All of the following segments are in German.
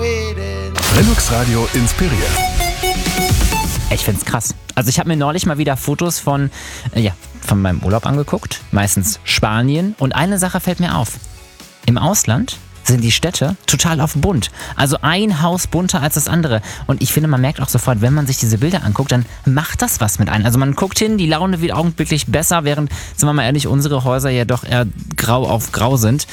Lennox Radio inspiriert. Ich find's krass. Also ich habe mir neulich mal wieder Fotos von meinem Urlaub angeguckt, meistens Spanien. Und eine Sache fällt mir auf. Im Ausland sind die Städte total auf bunt. Also ein Haus bunter als das andere. Und ich finde, man merkt auch sofort, wenn man sich diese Bilder anguckt, dann macht das was mit einem. Also man guckt hin, die Laune wird augenblicklich besser, während, sagen wir mal ehrlich, unsere Häuser ja doch eher grau auf grau sind.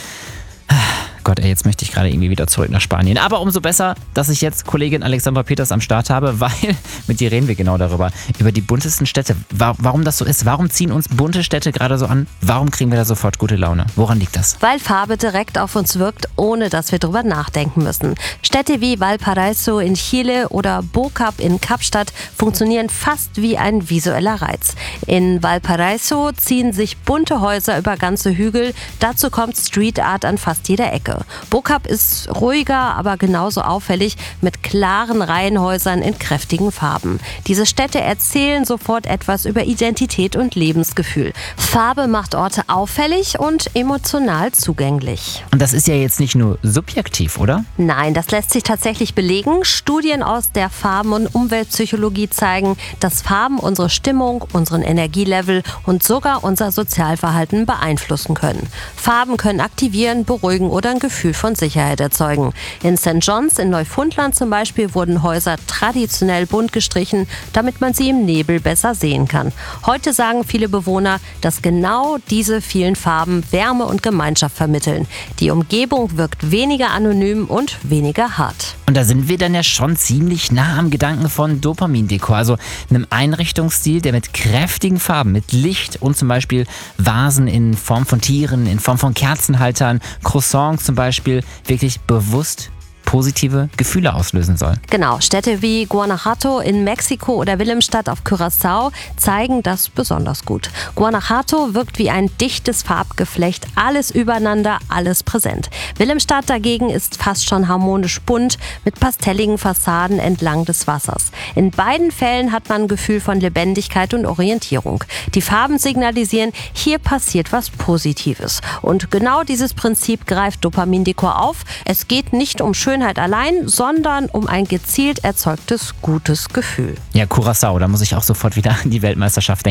Gott, jetzt möchte ich gerade irgendwie wieder zurück nach Spanien. Aber umso besser, dass ich jetzt Kollegin Alexandra Peters am Start habe, weil mit dir reden wir genau darüber. Über die buntesten Städte. Warum das so ist. Warum ziehen uns bunte Städte gerade so an? Warum kriegen wir da sofort gute Laune? Woran liegt das? Weil Farbe direkt auf uns wirkt, ohne dass wir drüber nachdenken müssen. Städte wie Valparaiso in Chile oder Bocap in Kapstadt funktionieren fast wie ein visueller Reiz. In Valparaiso ziehen sich bunte Häuser über ganze Hügel. Dazu kommt Street Art an fast jeder Ecke. Bocap ist ruhiger, aber genauso auffällig mit klaren Reihenhäusern in kräftigen Farben. Diese Städte erzählen sofort etwas über Identität und Lebensgefühl. Farbe macht Orte auffällig und emotional zugänglich. Und das ist ja jetzt nicht nur subjektiv, oder? Nein, das lässt sich tatsächlich belegen. Studien aus der Farben- und Umweltpsychologie zeigen, dass Farben unsere Stimmung, unseren Energielevel und sogar unser Sozialverhalten beeinflussen können. Farben können aktivieren, beruhigen oder ein Gefühl von Sicherheit erzeugen. In St. John's in Neufundland zum Beispiel wurden Häuser traditionell bunt gestrichen, damit man sie im Nebel besser sehen kann. Heute sagen viele Bewohner, dass genau diese vielen Farben Wärme und Gemeinschaft vermitteln. Die Umgebung wirkt weniger anonym und weniger hart. Und da sind wir dann ja schon ziemlich nah am Gedanken von Dopamindekor, also einem Einrichtungsstil, der mit kräftigen Farben, mit Licht und zum Beispiel Vasen in Form von Tieren, in Form von Kerzenhaltern, Croissants zum Beispiel, wirklich bewusst positive Gefühle auslösen soll. Genau, Städte wie Guanajuato in Mexiko oder Wilhelmstadt auf Curaçao zeigen das besonders gut. Guanajuato wirkt wie ein dichtes Farbgeflecht, alles übereinander, alles präsent. Wilhelmstadt dagegen ist fast schon harmonisch bunt mit pastelligen Fassaden entlang des Wassers. In beiden Fällen hat man ein Gefühl von Lebendigkeit und Orientierung. Die Farben signalisieren, hier passiert was Positives. Und genau dieses Prinzip greift Dopamindekor auf. Es geht nicht um Schönheit allein, sondern um ein gezielt erzeugtes gutes Gefühl. Ja, Curaçao, da muss ich auch sofort wieder an die Weltmeisterschaft denken.